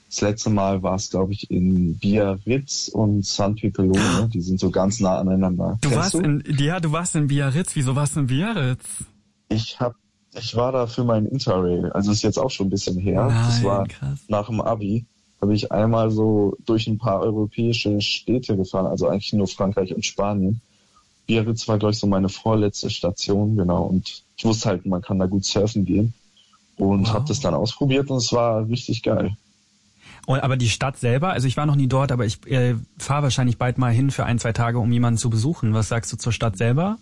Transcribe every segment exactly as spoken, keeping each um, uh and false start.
Das letzte Mal war es, glaube ich, in Biarritz und San Pepelone. Die sind so ganz nah aneinander. Du Kennst warst du? in, ja, du warst in Biarritz. Wieso warst du in Biarritz? Ich hab, ich war da für mein Interrail. Also ist jetzt auch schon ein bisschen her. Nein, das war krass. nach dem Abi. Habe ich einmal so durch ein paar europäische Städte gefahren. Also eigentlich nur Frankreich und Spanien. Biarritz war, glaube ich, so meine vorletzte Station, genau. Und ich wusste halt, man kann da gut surfen gehen. Und Wow. habe das dann ausprobiert und es war richtig geil. Und, aber die Stadt selber, also ich war noch nie dort, aber ich äh, fahre wahrscheinlich bald mal hin für ein, zwei Tage, um jemanden zu besuchen. Was sagst du zur Stadt selber?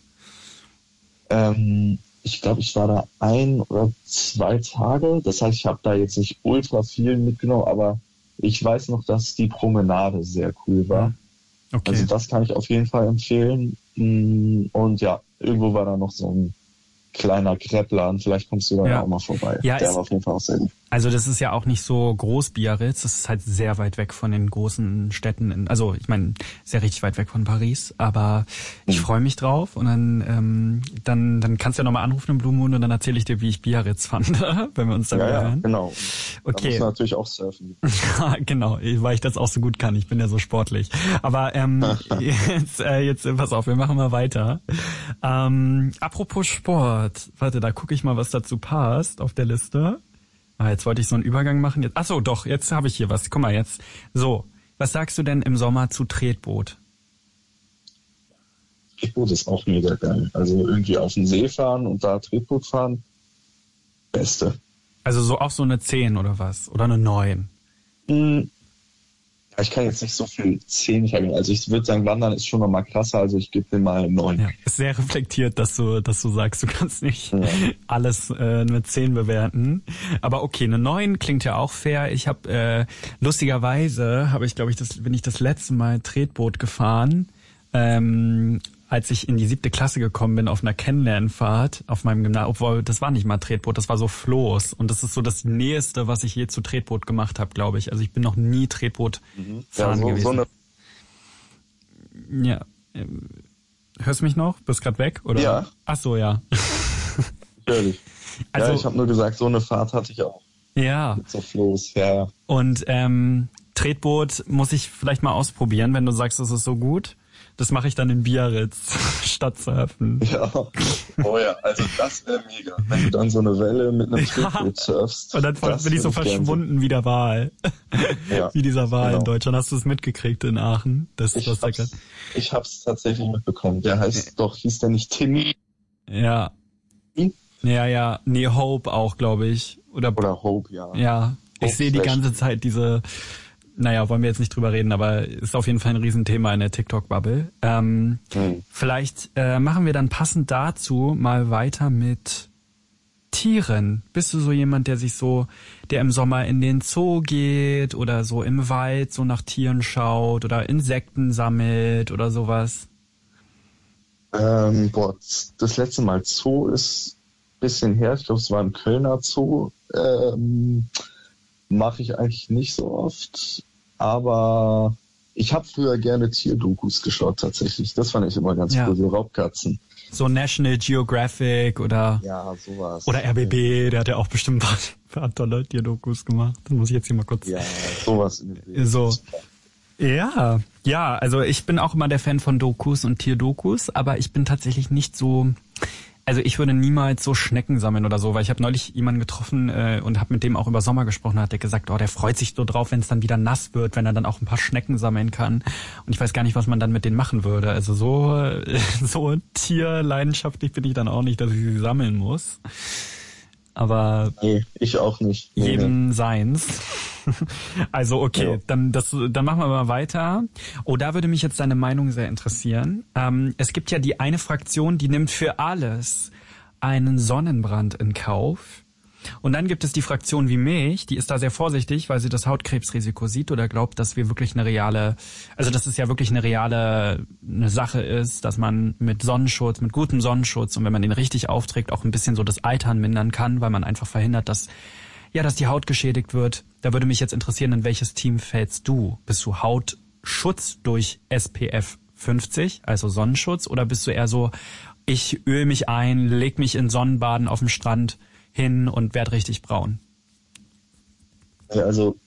Ähm, ich glaube, ich war da ein oder zwei Tage. Das heißt, ich habe da jetzt nicht ultra viel mitgenommen, aber ich weiß noch, dass die Promenade sehr cool war. Okay. Also das kann ich auf jeden Fall empfehlen. Und ja, irgendwo war da noch so ein kleiner Kreppladen. Vielleicht kommst du da Ja. auch mal vorbei. Ja, Der ist- war auf jeden Fall auch sehr gut. Also das ist ja auch nicht so groß, Biarritz. Das ist halt sehr weit weg von den großen Städten. In, also ich meine, sehr richtig weit weg von Paris. Aber ich Mhm. freue mich drauf. Und dann ähm, dann dann kannst du ja nochmal anrufen im Blue Moon und dann erzähle ich dir, wie ich Biarritz fand, wenn wir uns dann Ja, wieder ja, hören. genau. Da Okay. muss man natürlich auch surfen. Ja, genau, weil ich das auch so gut kann. Ich bin ja so sportlich. Aber ähm, jetzt, äh, jetzt pass auf, wir machen mal weiter. Ähm, apropos Sport. Warte, da gucke ich mal, was dazu passt auf der Liste. Ah, jetzt wollte ich so einen Übergang machen. Jetzt, ach so, doch, jetzt habe ich hier was. Guck mal jetzt. So, was sagst du denn im Sommer zu Tretboot? Tretboot ist auch mega geil. Also irgendwie auf den See fahren und da Tretboot fahren, Beste. Also so auch so eine zehn oder was? Oder eine neun? Hm. Ja, ich kann jetzt nicht so viel zehn vergeben. Also ich würde sagen, Wandern ist schon nochmal krasser, also ich gebe dem mal eine neun. Ja, ist sehr reflektiert, dass du, dass du sagst, du kannst nicht Ja. alles äh, mit zehn bewerten. Aber okay, eine neun klingt ja auch fair. Ich habe äh, lustigerweise habe ich, glaube ich, das bin ich das letzte Mal Tretboot gefahren, ähm, als ich in die siebte Klasse gekommen bin auf einer Kennenlernfahrt auf meinem Gymnasium. Obwohl, das war nicht mal Tretboot, das war so Floß. Und das ist so das Nächste, was ich je zu Tretboot gemacht habe, glaube ich. Also ich bin noch nie Tretboot Mhm. fahren Ja, so, gewesen. so eine Ja. ähm, Hörst du mich noch? Bist grad weg? Oder? Ja. Ach so, ja. Natürlich. Also- ja, ich habe nur gesagt, so eine Fahrt hatte ich auch. Ja. Mit so Floß, ja. Und ähm, Tretboot muss ich vielleicht mal ausprobieren, wenn du sagst, das ist so gut. Das mache ich dann in Biarritz statt Surfen. Ja. Oh ja, also das wäre mega. Wenn du dann so eine Welle mit einem Tretboot surfst. Und dann das bin ich so würd gern verschwunden wie der Wal. Ja, Wie dieser Wal genau. in Deutschland. Hast du es mitgekriegt in Aachen? Das Ich was da grad- hab's, ich hab's tatsächlich mitbekommen. Der heißt doch, hieß der nicht Timmy Ja. Ja, ja. Nee, Hope auch, glaube ich. Oder, oder Hope, ja. ja. Ich Hope sehe die Slash. ganze Zeit diese, naja, wollen wir jetzt nicht drüber reden, aber ist auf jeden Fall ein Riesenthema in der TikTok-Bubble. Ähm, Hm. Vielleicht äh, machen wir dann passend dazu mal weiter mit Tieren. Bist du so jemand, der sich so, der im Sommer in den Zoo geht oder so im Wald so nach Tieren schaut oder Insekten sammelt oder sowas? Ähm, boah, das letzte Mal Zoo ist ein bisschen her. Ich glaube, es war im Kölner Zoo. Ähm, mache ich eigentlich nicht so oft. Aber ich habe früher gerne Tierdokus geschaut, tatsächlich. Das fand ich immer ganz Ja. cool, so Raubkatzen. So National Geographic oder Ja, sowas. oder R B B, der hat ja auch bestimmt ein paar tolle Tierdokus gemacht. Das muss ich jetzt hier mal kurz... Ja, sowas. In den So. Ja, ja, also ich bin auch immer der Fan von Dokus und Tierdokus, aber ich bin tatsächlich nicht so, also ich würde niemals so Schnecken sammeln oder so, weil ich habe neulich jemanden getroffen äh, und habe mit dem auch über Sommer gesprochen, hat der gesagt, oh, der freut sich so drauf, wenn es dann wieder nass wird, wenn er dann auch ein paar Schnecken sammeln kann. Und ich weiß gar nicht, was man dann mit denen machen würde. Also so äh, so tierleidenschaftlich bin ich dann auch nicht, dass ich sie sammeln muss. Aber Nee, ich auch nicht. Nee, nee. jedem seins. Also okay, Ja. dann das, dann machen wir mal weiter. Oh, da würde mich jetzt deine Meinung sehr interessieren. Ähm, es gibt ja die eine Fraktion, die nimmt für alles einen Sonnenbrand in Kauf. Und dann gibt es die Fraktion wie mich, die ist da sehr vorsichtig, weil sie das Hautkrebsrisiko sieht oder glaubt, dass wir wirklich eine reale, also dass es ja wirklich eine reale eine Sache ist, dass man mit Sonnenschutz, mit gutem Sonnenschutz und wenn man den richtig aufträgt, auch ein bisschen so das Altern mindern kann, weil man einfach verhindert, dass ja, dass die Haut geschädigt wird. Da würde mich jetzt interessieren, in welches Team fällst du? Bist du Hautschutz durch S P F fünfzig, also Sonnenschutz, oder bist du eher so, ich öle mich ein, leg mich in Sonnenbaden auf dem Strand hin und werd richtig braun? Ja, also